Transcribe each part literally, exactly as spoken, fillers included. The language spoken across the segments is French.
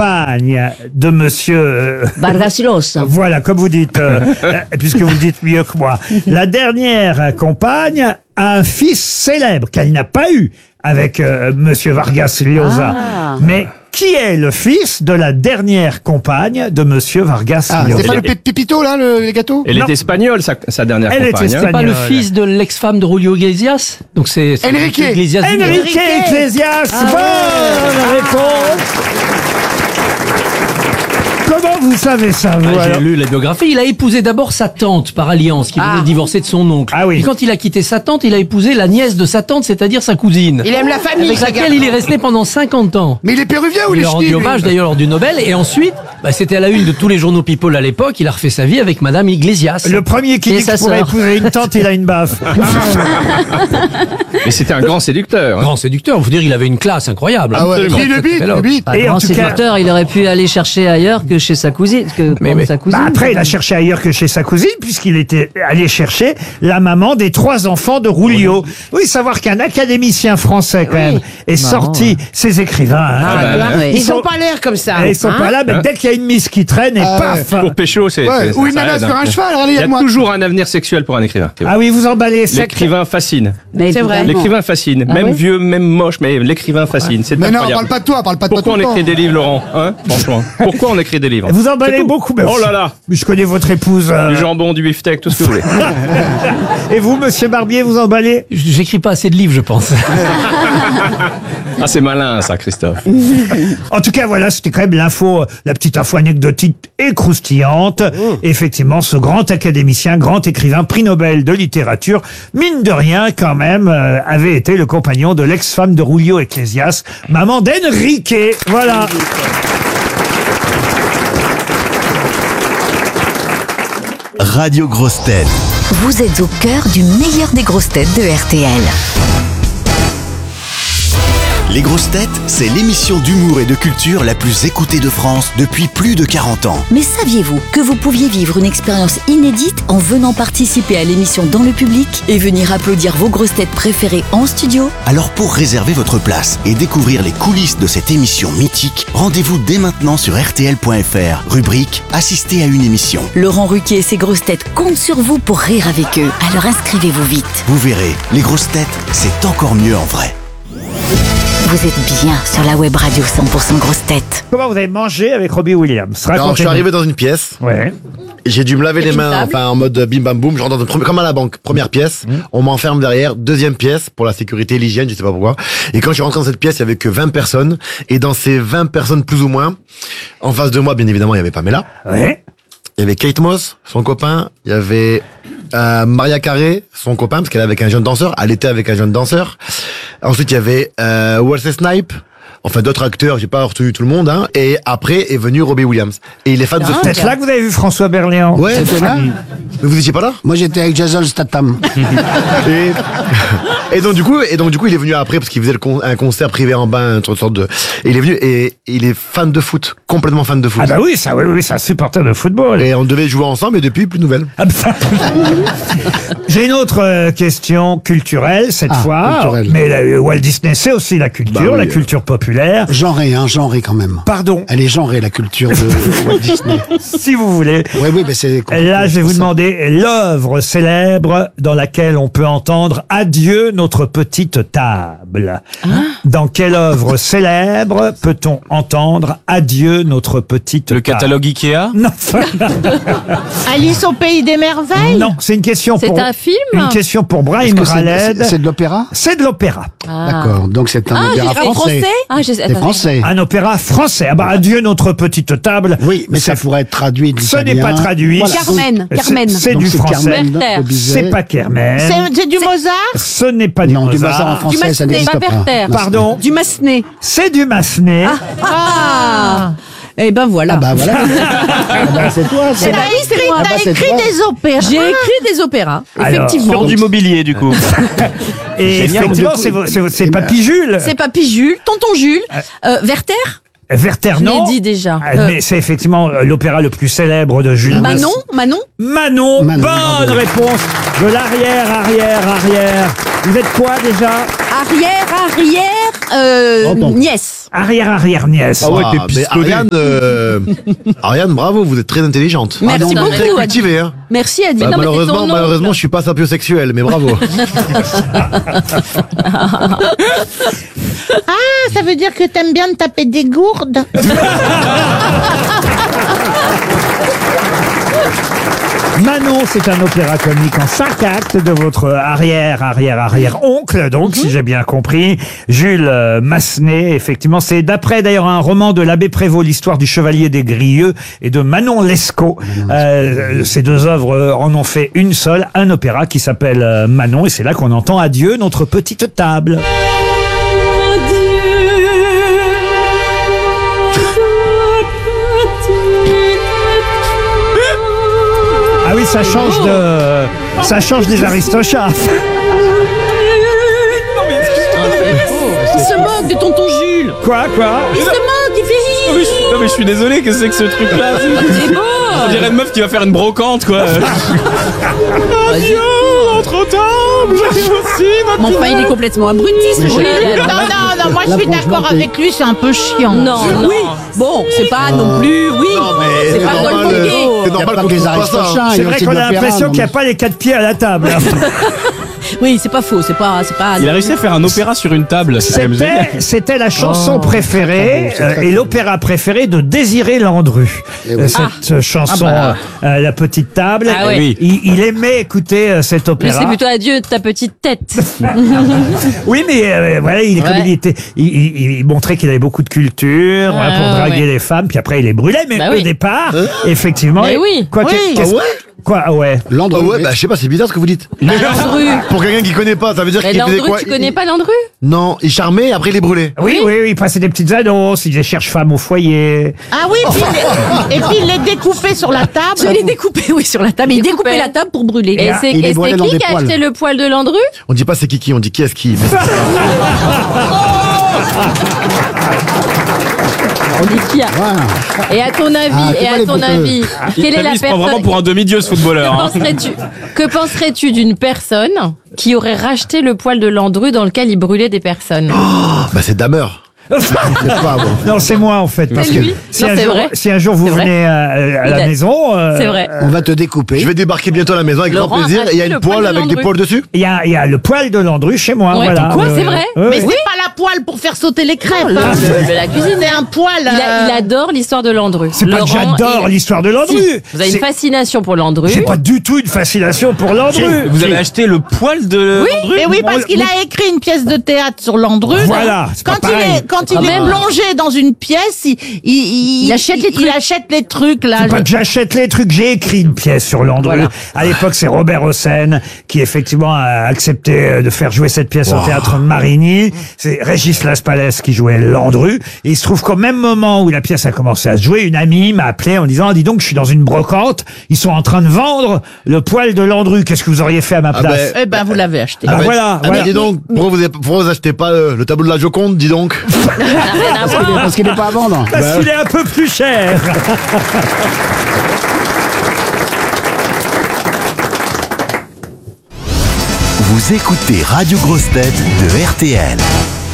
campagne de monsieur... Vargas Llosa. Voilà, comme vous dites, euh, puisque vous le dites mieux que moi. La dernière compagne a un fils célèbre qu'elle n'a pas eu avec euh, monsieur Vargas Llosa. Ah. Mais qui est le fils de la dernière compagne de monsieur Vargas ah, Llosa? C'est pas le Pépito, là, le, les gâteaux? Elle non. est espagnole, sa, sa dernière Elle compagne. est Hein. C'est pas le fils de l'ex-femme de Julio Iglesias? Donc c'est... c'est Enrique Iglesias. Enrique Iglesias. Ah, bonne ouais. réponse. Comment vous savez ça, vous, Ah, alors j'ai lu la biographie. Il a épousé d'abord sa tante par alliance, qui venait Ah. de divorcer de son oncle. Ah oui. Et quand il a quitté sa tante, il a épousé la nièce de sa tante, c'est-à-dire sa cousine. Il aime la famille, Avec ce laquelle gars. il est resté pendant cinquante ans. Mais il est péruvien ou Il il lui est a rendu ch'ti, lui hommage d'ailleurs lors du Nobel. Et ensuite, bah, c'était à la une de tous les journaux People à l'époque. Il a refait sa vie avec Madame Iglesias. Le premier qui Et dit sa qu'il pourrait sœur. épouser une tante, il a une baffe. Mais c'était un grand séducteur. Hein. Grand séducteur, il faut dire il avait une classe incroyable. Ah ouais, Absolument. puis le bite, Très le belle bite. Pas Et en grand tout cas- séducteur, il aurait pu aller chercher ailleurs que chez sa cousine. Que Mais- pour mais- sa cousine. Bah après, il a cherché ailleurs que chez sa cousine, puisqu'il était allé chercher la maman des trois enfants de Julio. Oui, savoir qu'un académicien français, quand même, est Marrant, sorti, ouais. ces écrivains. hein. Ah, bah, bah, ouais. Ils ont pas l'air comme ça. Ils sont hein. pas là, mais dès qu'il y a une mise qui traîne, et Ah paf Pour pécho, c'est... Ouais, c'est- ou une ça nana aide, sur hein. un cheval, Il y a regarde-moi. toujours un avenir sexuel pour un écrivain. Ah oui, vous emballez sec. L'écrivain fascine. Mais C'est vrai. évidemment. L'écrivain fascine. Ah même ouais vieux, même moche, mais l'écrivain fascine. C'est Mais non, incroyable. parle pas de toi, parle pas de Pourquoi toi. on tout le écrit temps. des livres, Laurent, hein? Franchement. Pourquoi on écrit des livres? Vous C'est emballez tout. beaucoup, mais Oh là là. je connais votre épouse. euh, Du jambon, du beefsteak, tout ce que vous voulez. Et vous, monsieur Barbier, vous emballez? J'écris pas assez de livres, je pense. Ah, c'est malin, ça, Christophe. En tout cas, voilà, c'était quand même l'info, la petite info anecdotique et croustillante. Effectivement, ce grand académicien, grand écrivain, prix Nobel de littérature, mine de rien, quand même, euh, avait été le compagnon de l'ex-femme de Julio Iglesias, maman d'Enrique. Voilà. Radio Grosses Têtes. Vous êtes au cœur du meilleur des grosses têtes de R T L. Les Grosses Têtes, c'est l'émission d'humour et de culture la plus écoutée de France depuis plus de quarante ans. Mais saviez-vous que vous pouviez vivre une expérience inédite en venant participer à l'émission dans le public et venir applaudir vos grosses têtes préférées en studio? Alors pour réserver votre place et découvrir les coulisses de cette émission mythique, rendez-vous dès maintenant sur R T L point F R, rubrique Assister à une émission. Laurent Ruquier et ses grosses têtes comptent sur vous pour rire avec eux. Alors inscrivez-vous vite. Vous verrez, les Grosses Têtes, c'est encore mieux en vrai. Vous êtes bien sur la web radio cent pour cent grosses têtes. Comment vous avez mangé avec Robbie Williams? Alors, je suis Racontez-nous. arrivé dans une pièce. Ouais. J'ai dû me laver les mains, enfin en mode bim bam boum. Je rentre dans une première, comme à la banque. Première pièce, on m'enferme derrière. Deuxième pièce pour la sécurité et l'hygiène, je sais pas pourquoi. Et quand je suis rentré dans cette pièce, il y avait que vingt personnes. Et dans ces vingt personnes plus ou moins, en face de moi, bien évidemment, il y avait Pamela. Ouais. Il y avait Kate Moss, son copain. Il y avait euh, Maria Carré, son copain, parce qu'elle est avec un jeune danseur. Elle était avec un jeune danseur. Ensuite, il y avait euh, Wesley Snipes. Enfin, d'autres acteurs, j'ai pas retenu tout le monde, hein. Et après est venu Robbie Williams. Et il est fan de foot. C'est là que vous avez vu François Berléand? Ouais, C'était là. mais vous étiez pas là? Moi, j'étais avec Jason Statham. Et, et donc du coup, et donc du coup, il est venu après parce qu'il faisait le con- un concert privé en bain, une sorte de. Et il est venu et il est fan de foot, complètement fan de foot. Ah bah oui, ça, oui, oui, c'est un supporter de football. Et on devait jouer ensemble, et depuis plus de nouvelles. Ah bah. J'ai une autre euh, question culturelle cette Ah, fois. culturelle. Mais la- Walt Disney, c'est aussi la culture, Bah oui. la culture populaire. Genré, hein, genré quand même. Pardon, Elle est genrée, la culture de Walt Disney. si vous voulez. Oui, oui, mais c'est... Là, je vais vous c'est ça. demander l'œuvre célèbre dans laquelle on peut entendre Adieu notre petite table. Dans quelle œuvre célèbre peut-on entendre Adieu notre petite Le table? catalogue Ikea? Non, Alice au pays des merveilles. non, c'est une question C'est pour un film? une question pour Est-ce Brahim que c'est- Khaled. c'est c'est de l'opéra? C'est de l'opéra. D'accord, donc c'est un Ah, opéra j'ai fait français. Ah, j'ai- C'est attendez. français. Un opéra français. Ah bah adieu notre petite table. Oui, mais ça pourrait être traduit de Ce n'est l'italien. pas traduit. Voilà. Carmen, C'est- Carmen. C'est Donc du c'est français. Carmen Werther. de Bizet. C'est pas Carmen. C'est c'est du Mozart. Ce n'est pas du Non, du Mozart. Mozart en français, ça Massenet, n'existe pas pas. Werther. Pardon. Du Massenet. C'est du Massenet. Ah. Eh ben voilà. Ah bah voilà. Ah bah, c'est toi, ça. T'as écrit, Ah bah, t'as c'est écrit toi. des opéras. J'ai écrit des opéras, Alors, effectivement. Sur du mobilier, du coup. Et Génial. effectivement, Du coup, c'est vo- c'est vo- c'est eh ben, Papy Jules. C'est Papy Jules, Tonton Jules, euh, Werther. Werther, Je l'ai non. dit déjà. Ah, Euh, Mais c'est effectivement euh, l'opéra le plus célèbre de Jules. Manon, Manon. Manon. Manon, Bonne bravo. réponse de l'arrière, arrière, arrière. Vous êtes quoi déjà? Arrière, arrière, euh, Pardon. nièce. Arrière-arrière-nièce. Ah ouais, t'es mais Ariane, euh, Ariane, bravo, vous êtes très intelligente. Merci ah non, beaucoup, très Adi. cultivée, hein. Merci Adi. Bah, Non, mais c'est malheureusement, ton nom. malheureusement, je suis pas sapiosexuel, mais bravo. Ah, ça veut dire que t'aimes bien te taper des gourdes. Manon, c'est un opéra comique en cinq actes de votre arrière, arrière, arrière oncle, donc, si j'ai bien compris, Jules euh, Massenet. Effectivement, c'est d'après d'ailleurs un roman de l'abbé Prévost, l'histoire du chevalier des Grieux, et de Manon Lescaut. Euh, ces deux œuvres euh, en ont fait une seule, un opéra qui s'appelle euh, Manon, et c'est là qu'on entend Adieu, notre petite table. Ah oui, ça change de, ça change des Aristochats. Il se moque de tonton Jules. Quoi, quoi? Il se moque, il fait Non mais, je, non, mais je suis désolé, que c'est que ce truc-là? C'est beau. On dirait une meuf qui va faire une brocante, quoi. Adieu, notre table, j'arrive aussi, notre Mais enfin, il est complètement abruti, ce Jules. Non, non, non, moi je Là, suis franchement, d'accord t'es- avec lui, c'est un peu chiant. Non, non. Oui. Bon, c'est pas non plus, oui. mais C'est c'est pas normal, Golden euh, Gate. c'est Il y a normal pas qu'on que les trouve pas ça. Aristochats. C'est il y a vrai aussi qu'on de a l'opéra, l'impression non, qu'il n'y a mais- pas les quatre pieds à la table. Oui, c'est pas faux, c'est pas, c'est pas. Il a réussi à faire un opéra sur une table, c'est quand même génial. C'était, c'était la chanson Oh, préférée c'est très beau, c'est euh, très et beau. l'opéra préféré de Désiré Landru. Eh oui. Euh, Cette euh, chanson, Ah bah. euh, La Petite Table. Ah ouais. Oui. Il, il aimait écouter euh, cet Mais opéra. c'est plutôt adieu de ta petite tête. Oui, mais euh, voilà, il, comme Ouais. il, était, il, il- il montrait qu'il avait beaucoup de culture Ah, hein, pour draguer ouais. les femmes, puis après il les brûlait. Mais Bah au oui. départ, effectivement, Mais il- oui. quoi, Oui. qu'est- qu'est-ce- Ah ouais quoi, ah ouais. Ah Landru. ouais, bah je sais pas, c'est bizarre ce que vous dites. Landru. Pour quelqu'un qui connaît pas, ça veut dire Mais qu'il faisait Landru, quoi tu Il- connais pas Landru? Non, il charmait et après il les brûlait. Oui, oui, oui, il passait des petites annonces, il disait cherche femme au foyer. Ah oui, puis il est- et puis il les découpait sur la table. Je l'ai découpé, oui, sur la table. Il découpait la table pour brûler. Et c'est il les et brûlait c'est dans qui des qui a poils. acheté le poil de Landru? On dit pas c'est qui qui, on dit qui est-ce qui. Mais- On dit qui a. Voilà. Et à ton avis, Ah, et c'est à pas les ton bouteux. avis, quelle est la Il se prend vraiment personne pour un demi-dieu, ce que footballeur. hein. penserais-tu que penserais-tu d'une personne qui aurait racheté le poil de Landru dans lequel il brûlait des personnes? Bah c'est Damer. C'est pas bon. Non, c'est moi en fait. Parce C'est que lui. si, Non, un c'est jour, vrai. si un jour vous C'est vrai. venez à, à Il la a- maison, euh, C'est vrai. On va te découper. Je vais débarquer bientôt à la maison avec Laurent grand plaisir. a Et il y a acheté une le poil poêle de avec des Landru. poils dessus. il y a, il y a le poil de Landru chez moi. Ouais, voilà. quoi, Ouais, c'est ouais. vrai Ouais, Mais ouais. c'est pas la poêle pour faire sauter les crêpes. Le- hein. le- de la cuisine. C'est un poêle. Il, a- euh, il adore l'histoire de Landru. C'est pas que Laurent, j'adore il- l'histoire de Landru. Si, vous avez une C'est- fascination pour Landru. J'ai pas du tout une fascination pour Landru. Vous avez acheté le poil de Landru? Mais oui, parce Moi, qu'il moi- a écrit une pièce de théâtre sur Landru. Voilà, c'est pas Quand il pareil. est, quand il Ah est ben. plongé dans une pièce, il, il, il, Il achète les il trucs. achète les trucs, là. C'est pas Je- que j'achète les trucs, j'ai écrit une pièce sur Landru. Voilà. À l'époque, c'est Robert Hossein qui effectivement a accepté euh, de faire jouer cette pièce au théâtre de Marigny. C'est Régis Laspalès qui jouait Landru. Et il se trouve qu'au même moment où la pièce a commencé à se jouer, une amie m'a appelé en disant, ah, dis donc, je suis dans une brocante, ils sont en train de vendre le poil de Landru. Qu'est-ce que vous auriez fait à ma Ah place? ben, Eh ben, vous l'avez acheté. Ah, ben, voilà, ah ben, voilà. dis donc, pourquoi vous, avez- pourquoi vous achetez pas le, le tableau de la Joconde, dis donc? Parce qu'il est- Parce qu'il n'est pas à vendre. Parce qu'il est un peu plus cher. Vous écoutez Radio Grosse Tête de R T L.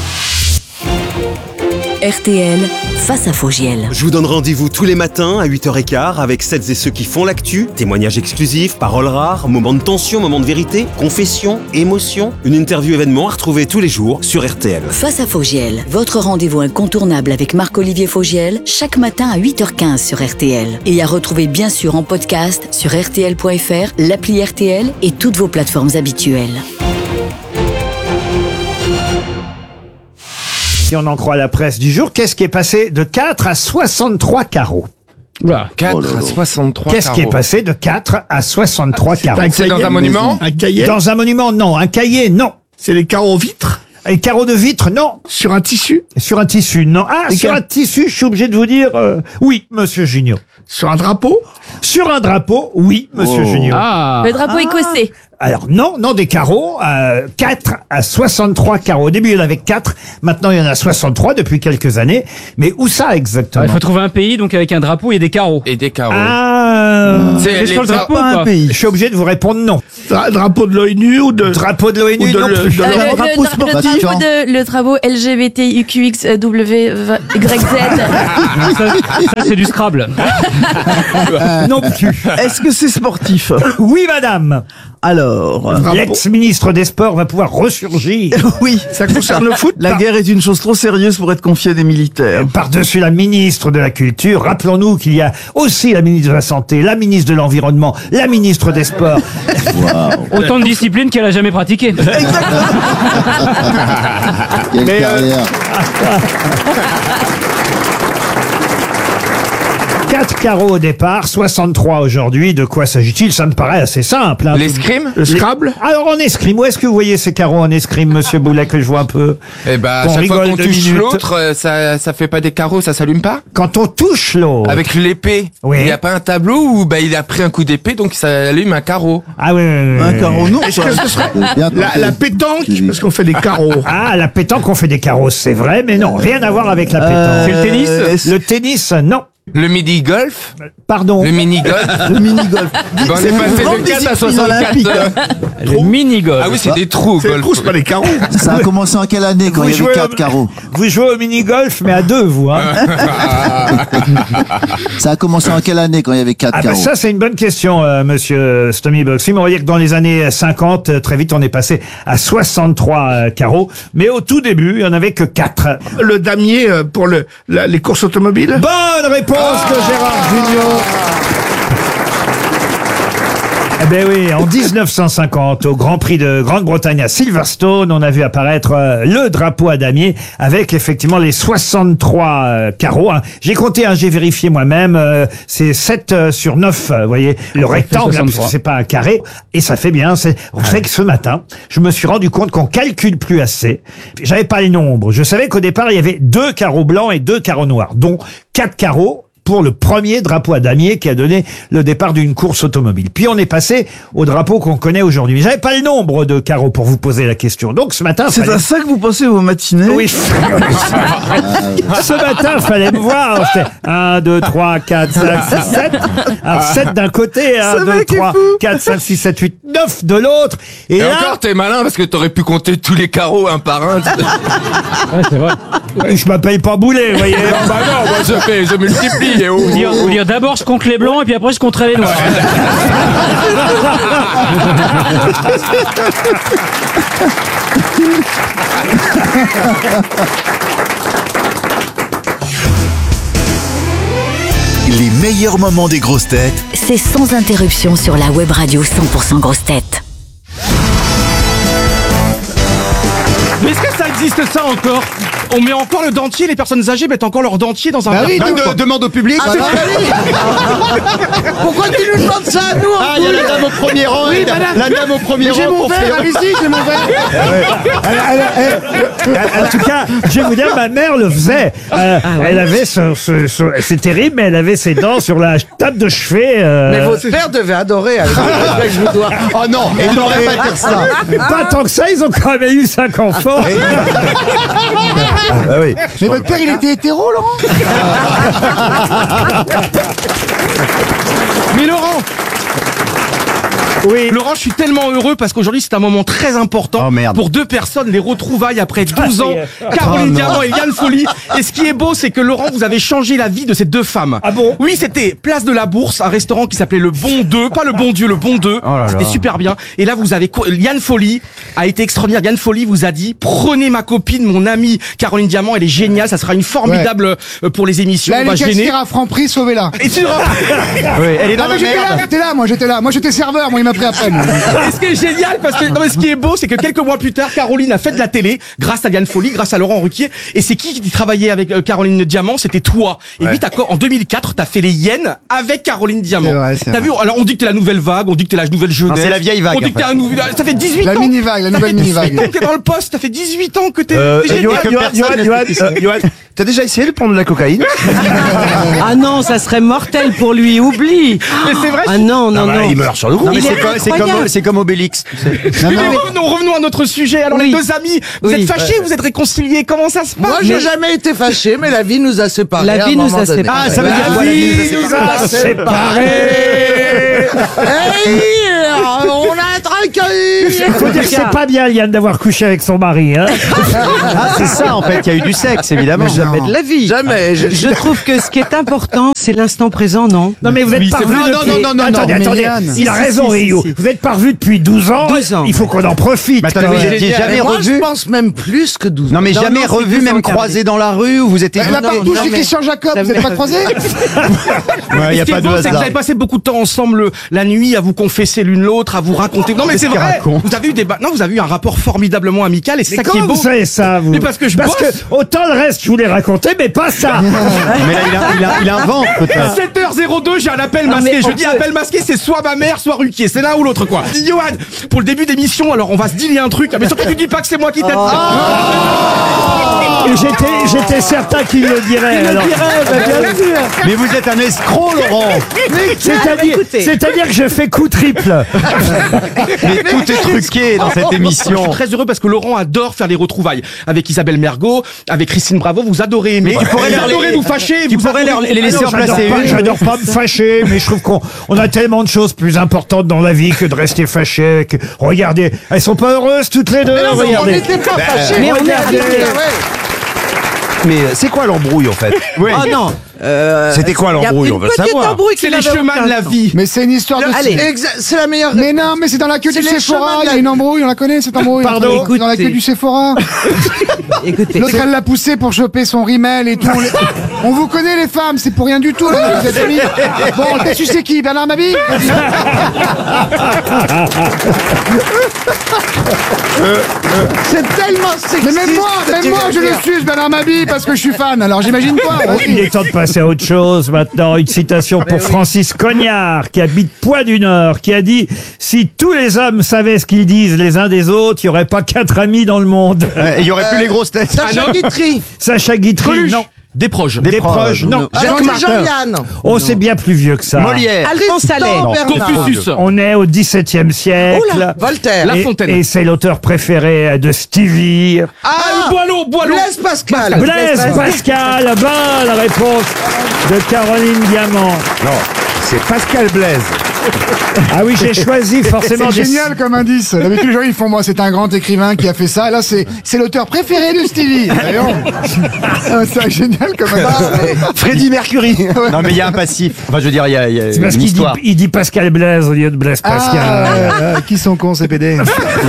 R T L, face à Fogiel. Je vous donne rendez-vous tous les matins à huit heures quinze avec celles et ceux qui font l'actu, témoignages exclusifs, paroles rares, moments de tension, moments de vérité, confessions, émotions, une interview événement à retrouver tous les jours sur R T L. Face à Fogiel, votre rendez-vous incontournable avec Marc-Olivier Fogiel, chaque matin à huit heures quinze sur R T L. Et à retrouver bien sûr en podcast sur R T L point F R, l'appli R T L et toutes vos plateformes habituelles. Si on en croit la presse du jour, qu'est-ce qui est passé de quatre à soixante-trois carreaux? quatre à soixante-trois Qu'est-ce qui est passé de quatre à soixante-trois carreaux? C'est dans un monument? Un cahier. Dans un monument, non. Un cahier, non. C'est les carreaux vitres. Les carreaux de vitre, non. Sur un tissu. Sur un tissu, non. Ah, Et sur quel- un tissu, je suis obligé de vous dire euh, oui, monsieur Junio. Sur un drapeau. Sur un drapeau, oui, monsieur Junio. Le drapeau écossais. Alors non, non des carreaux, euh, quatre à soixante-trois carreaux. Au début, il y en avait quatre, maintenant il y en a soixante-trois depuis quelques années. Mais où ça exactement? Il faut trouver un pays donc avec un drapeau et des carreaux. Et des carreaux. Ah, C'est c'est les sur le drapeau dra- ou pas? je suis obligé de vous répondre non. Dra- Drapeau de l'ONU ou de... Drapeau de l'ONU, Ou de non le- plus. de Euh, le- le, drapeau dra- le sportif. drapeau de, le drapeau L G B T Q X W Y Z. Non, ça, ça, c'est du Scrabble. Non plus. Est-ce que c'est sportif? Oui, madame. Alors, L'ex-ministre des Sports va pouvoir ressurgir. oui, Ça concerne le foot? la guerre est une chose trop sérieuse pour être confiée à des militaires. Par-dessus la ministre de la Culture, rappelons-nous qu'il y a aussi la ministre de la Santé, la ministre de l'Environnement, la ministre des Sports. Autant de disciplines qu'elle a jamais pratiquées. Quelle carrière. Quatre carreaux au départ, soixante-trois aujourd'hui. De quoi s'agit-il? Ça me paraît assez simple. Hein. L'escrime? Le Scrabble? Alors en escrime, où est-ce que vous voyez ces carreaux en escrime, monsieur Boulet, que je vois un peu? Eh ben, à Qu'on chaque fois rigole qu'on deux touche minutes. l'autre, euh, ça, ça fait pas des carreaux, ça s'allume pas? Quand on touche l'autre. Avec l'épée. Oui. Il n'y a pas un tableau où bah, il a pris un coup d'épée, donc ça allume un carreau. Ah oui, oui, oui, Un oui. carreau, non. Est-ce que ce serait Bien la, la pétanque? Parce qu'on fait des carreaux. Ah, la pétanque, on fait des carreaux, c'est vrai, mais non, rien à voir avec la pétanque. C'est le tennis? Euh, Le tennis, non. Le midi-golf? Pardon. Le mini-golf? Le mini-golf. Ben, on est passé de quatre à soixante-quatre. Le mini-golf. Ah oui, c'est des trous au C'est le golf. trou, c'est pas des carreaux. Ça a commencé en quelle année quand Vous il y avait jouez quatre au- carreaux? Vous jouez au mini-golf, mais à deux, vous, hein. Ça a commencé en quelle année quand il y avait quatre Ah bah carreaux? ça c'est une bonne question, euh, monsieur Stomy Boxing. On va dire que dans les années cinquante, euh, très vite on est passé à soixante-trois euh, carreaux, mais au tout début il y en avait que quatre. Le damier euh, pour le, la- les courses automobiles? Bonne réponse de Gérard Junior. Eh ben oui, en dix-neuf cent cinquante, au Grand Prix de Grande-Bretagne à Silverstone, on a vu apparaître euh, le drapeau à damier avec effectivement les soixante-trois euh, carreaux. hein. J'ai compté, hein, j'ai vérifié moi-même, euh, c'est sept euh, sur neuf, euh, vous voyez, le rectangle, hein, parce que soixante-trois. c'est pas un carré, et ça fait bien. C'est... Vous savez que ce matin, je me suis rendu compte qu'on calcule plus assez. J'avais pas le nombre. Je savais qu'au départ, il y avait deux carreaux blancs et deux carreaux noirs, dont quatre carreaux pour le premier drapeau à damier qui a donné le départ d'une course automobile. Puis on est passé au drapeau qu'on connaît aujourd'hui. Mais j'avais pas le nombre de carreaux pour vous poser la question. Donc ce matin, C'est fallait... à ça que vous pensez vos matinées? Oui. Ce matin, fallait me voir. C'était un, deux, trois, quatre, cinq, six, sept. Alors sept d'un côté, un, Ce deux, mec est trois, fou. quatre, cinq, six, sept, huit, neuf de l'autre. Et, Et là, encore, t'es malin parce que t'aurais pu compter tous les carreaux un par un. Ouais, c'est vrai. je m'appelle pas Boulet, vous voyez. bah non, moi je fais, je multiplie. Et oh, Faut dire, faut dire d'abord je compte les blancs et puis après je compterai les noirs. Les meilleurs moments des grosses têtes C'est sans interruption sur la web radio cent pour cent grosses têtes. Mais est-ce que ça existe ça encore? On met encore le dentier, les personnes âgées mettent encore leur dentier dans un Bah oui, verre d'eau, de- quoi. demande au public. Ah, Pourquoi tu nous demandes ça à nous? Ah, il y a la dame au premier rang, Oui, et la- madame. la dame au premier Mais j'ai rang mon pour verre, faire- allez-y, j'ai mon verre. En tout cas, je vais vous dire, ma mère le faisait. Euh, Elle avait ce, ce- ce- c'est terrible, mais elle avait ses dents sur la table de chevet. euh, Mais votre père devait adorer avec le respect que je vous dois. Oh non, il n'aurait pas dire ça. Pas tant que ça, ils ont quand même eu cinq enfants. Ah oui. Mais votre père, il était hétéro, Laurent? Mais Laurent, Oui. Laurent, je suis tellement heureux parce qu'aujourd'hui c'est un moment très important Oh, merde. pour deux personnes, les retrouvailles après douze ça y ans, est. Caroline Oh, Diamant non. et Yann Folly. Et ce qui est beau, c'est que Laurent, vous avez changé la vie de ces deux femmes. Ah bon? Oui, c'était Place de la Bourse, un restaurant qui s'appelait Le Bon deux, pas Le Bon Dieu, Le Bon deux. Oh là C'était là. super bien. Et là, vous avez co- Yann Folly a été extraordinaire. Yann Folly vous a dit prenez ma copine, mon amie Caroline Diamant, elle est géniale, ça sera une formidable euh, pour les émissions. Là, on elle va est gêner. caissière à Franprix, sauvez-la. Et tu Oui, elle est dans Ah, la mais j'étais là, merde. j'étais là, moi, j'étais là. Moi, j'étais serveur, moi, il m'a pris après. moi. Et ce qui est génial, parce que non, mais ce qui est beau, c'est que quelques mois plus tard, Caroline a fait de la télé grâce à Yann Folly, grâce à Laurent Ruquier. Et c'est qui qui travaillait avec euh, Caroline Diamant? C'était toi. Et Ouais. puis t'as quoi en deux mille quatre, t'as fait les Yens avec Caroline Diamant. C'est vrai, c'est T'as vrai. vu? Alors on dit que t'es la nouvelle vague, on dit que t'es la nouvelle jeunesse. c'est la vieille vague, On dit que en t'es fait. un nouveau. Ça fait dix-huit La ans. mini-vague, la Ça nouvelle fait dix-huit mini-vague. ans que t'es dans le poste. Ça fait dix-huit ans que t'es. Euh, t'es génial. Johan, Johan, Johan, Johan, euh, Johan, t'as déjà essayé de prendre de la cocaïne? Ah non, ça serait mortel pour lui, oublie. Mais c'est vrai. Ah non, non, bah, non. il meurt sur le coup. Non, mais c'est il est comme, c'est comme, incroyable. c'est comme Obélix. tu sais. Oui, mais revenons, revenons à notre sujet. Alors Oui. les deux amis, vous Oui. êtes fâchés, vous êtes réconciliés. Comment ça se passe? Moi, j'ai jamais été fâché, mais la vie nous a séparés. La à un vie nous moment a donné. séparés. Ah, ça veut dire La quoi, la vie vie nous a séparés. Hey, on a traqué. Il faut dire que c'est pas bien, Liane, d'avoir couché avec son mari. Hein. Ah, c'est ça en fait, il y a eu du sexe évidemment. Jamais de la vie. Jamais. Je, Je trouve que ce qui est important, c'est l'instant présent, non? Non mais vous êtes Oui, c'est parvenu vrai. Non, depuis... non, non, non, attendez, non, mais attendez, Liane. il a Si, si, raison, si, Rio. si, si. Vous êtes parvenu depuis douze ans. douze ans. Il faut qu'on en profite. Mais attendez, quand vous même. étiez jamais moi, je revu. pense même plus que douze. Non mais Non, jamais non, c'est revu, deux même ans carré. croisé dans la rue où vous étiez. La non, partout non, chez mais- Christian Jacob, vous n'êtes pas croisés? Ouais, y a Ce qui pas est de beau, c'est que vous hasard. avez passé beaucoup de temps ensemble euh, la nuit à vous confesser l'une l'autre, à vous raconter. Non mais c'est Qu'est-ce qu'il vrai. raconte Vous avez eu des ba- non, vous avez eu un rapport formidablement amical et c'est Mais ça qui est comment beau. vous savez ça, vous? Mais parce que je Parce bosse. que autant le reste, je vous l'ai raconté, mais pas ça. Mais là il, a- il, a- il invente À peut-être. sept heures zéro deux, j'ai un appel masqué. mais Je on dis peut- appel masqué, c'est soit ma mère, soit Ruquier. C'est l'un ou l'autre, quoi. Johan, pour le début d'émission, alors on va se dealer un truc. Mais surtout, tu dis pas que c'est moi qui t'aide. Et j'étais, j'étais certain qu'il le dirait. alors. Mais vous êtes un escroc Laurent. C'est-à-dire, écoutez. c'est-à-dire que je fais coup triple. Mais tout est truqué dans cette Je suis émission. très heureux parce que Laurent adore faire les retrouvailles. Avec Isabelle Mergo, avec Christine Bravo, vous adorez aimer. Mais tu pourrais vous leur- adorez vous fâcher. Tu vous pourrais leur adorez- les laisser en J'adore placer pas, une. j'adore pas me fâcher, mais je trouve qu'on on a tellement de choses plus importantes dans la vie que de rester fâché. Que, regardez, elles sont pas heureuses toutes les deux. Mais non, mais on regardez. n'était pas fâchés. mais on est Regardez. adultes. Ah ouais. Mais euh, c'est quoi l'embrouille en fait? Oui. Oh non. Euh, C'était quoi l'embrouille? y a On veut une petite savoir. embrouille qui C'est les n'avait chemins aucun de la sens. vie. Mais c'est une histoire de... Allez. Exa- C'est la meilleure... Mais non, mais c'est dans la queue C'est du les chemins Sephora, de il y la- a une embrouille, on la connaît cette embrouille. Pardon C'est dans la queue Écoutez. du Sephora. Écoutez. L'autre, elle l'a poussé pour choper son rimel et tout. On, les- on vous connaît les femmes, c'est pour rien du tout. Là, vous êtes amis. Bon, t'as su c'est qui, Bernard Mabille? C'est tellement sexiste. Mais même moi, ce que même tu moi, viens je de le dire. suis, Bernard Mabille, parce que je suis fan. Alors j'imagine toi. Il est temps de passer à autre chose maintenant. Une citation pour Francis Cognard, qui habite Poix du Nord, qui a dit « Si tous les hommes savaient ce qu'ils disent les uns des autres, il n'y aurait pas quatre amis dans le monde. Il y aurait plus les grosses têtes. Sacha Guitry. » Sacha Guitry, Coluche. non. Des proches. Des proches, non. Alors, Jacques c'est Jean-Yann. Oh, c'est bien plus vieux que ça. Molière. Alphonse Allais. Tristan Bernard. Confucius. On est au dix-septième siècle. Oula, Voltaire. La Et- Fontaine. Et c'est l'auteur préféré de Stevie. Ah, Boileau, Boileau. Blaise Pascal. Blaise Pascal, bonne réponse de Caroline Diamant. Non, c'est Pascal Blaise. Ah oui, j'ai choisi forcément C'est des... génial comme indice. D'habitude, les gens ils font moi, c'est un grand écrivain qui a fait ça. Là, c'est c'est l'auteur préféré de Stevie. Voyons. Ah, c'est génial comme indice. Freddie Mercury. Non mais il y a un passif. Enfin je veux dire il y a, il y a C'est parce une qu'il dit, histoire. il dit Pascal Blaise au lieu de Blaise Pascal. Ah, euh, euh, qui sont cons ces P D?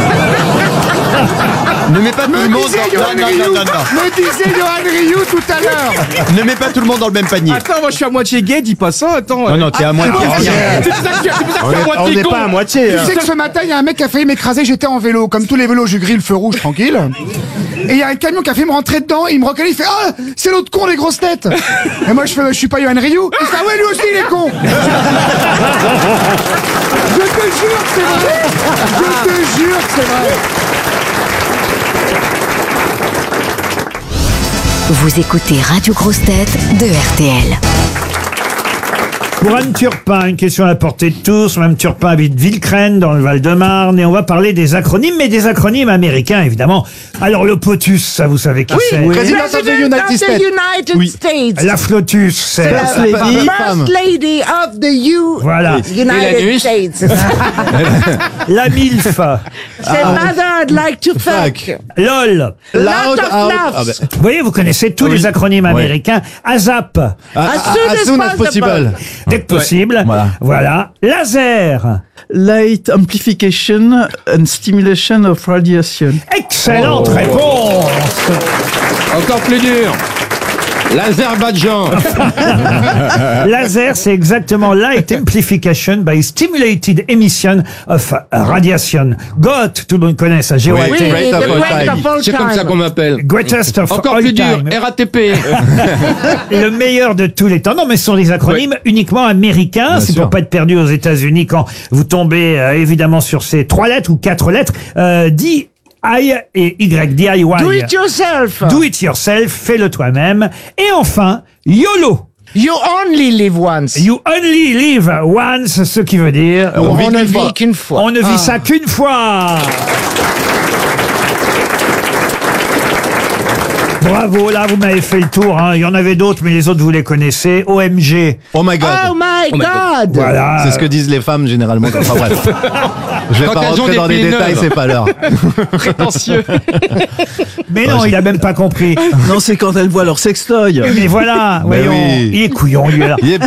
Ne mets pas tout le Me monde disait dans... Johan Non, non, Rioux, non, non, non. me disait Johan Rioux tout à l'heure. Ne mets pas tout le monde dans le même panier. Attends, moi je suis à moitié gay, dis pas ça, attends. Non, non, t'es à moitié. C'est pour ça que je suis c'est pour ça que je suis à On moitié n'est con. pas à moitié. Tu hein. sais que ce matin, il y a un mec qui a failli m'écraser, j'étais en vélo. Comme tous les vélos, je grille le feu rouge tranquille. Et il y a un camion qui a fait me rentrer dedans, il me reconnaît, il fait « Ah, c'est l'autre con, les grosses têtes !» Et moi, je fais « Je suis pas Johan Rioux !» Il fait « Ah ouais, lui aussi, il est con !» Je te jure que c'est vrai. Je te jure que c'est vrai. Vous écoutez Radio Grosse Tête de R T L. Pour Anne Turpin, une question à la portée de tous. Mme Turpin habite Villecrène, dans le Val-de-Marne, et on va parler des acronymes, mais des acronymes américains, évidemment. Alors, le POTUS, ça, vous savez qui c'est? President of the United States. Oui. States. La FLOTUS, c'est... C'est la First First Lady. Lady of the U- Voilà. United States. La MILF. C'est Mother I'd like to fuck. LOL. Lot of laughs. Vous voyez, vous connaissez tous les acronymes américains. ASAP. As soon as possible. Dès que possible. Voilà. Voilà. Laser. Light amplification and stimulation of radiation. Excellente réponse. Encore plus dur. L'Azerbaïdjan. Laser, c'est exactement Light Amplification by Stimulated Emission of Radiation. G O T, tout le monde connaît ça, G O A T. Oui, the great of all C'est comme ça time. qu'on m'appelle. Greatest of Encore all plus dur. time. R A T P. Le meilleur de tous les temps. Non, mais ce sont des acronymes uniquement américains. C'est pour pas être perdu aux États-Unis quand vous tombez euh, évidemment sur ces trois lettres ou quatre lettres. Euh, D I et Y. D I Y. Do it yourself. Do it yourself. Fais-le toi-même. Et enfin, YOLO. You only live once. You only live once, ce qui veut dire... On, on ne vit qu'une fois. On ne vit Ah. ça qu'une fois. Bravo, là vous m'avez fait le tour. Hein. Il y en avait d'autres, mais les autres vous les connaissez. O M G. Oh my god. Oh my God. Voilà. C'est ce que disent les femmes généralement. Enfin bref. Je vais Quand pas elles ont rentrer des dans des filles détails, neuves. c'est pas l'heure. Prétentieux. Mais non, il a même pas compris. Non, c'est quand elles voient leur sextoy. Mais voilà, Mais voyons. oui. Il est couillon, lui. Alors. Il est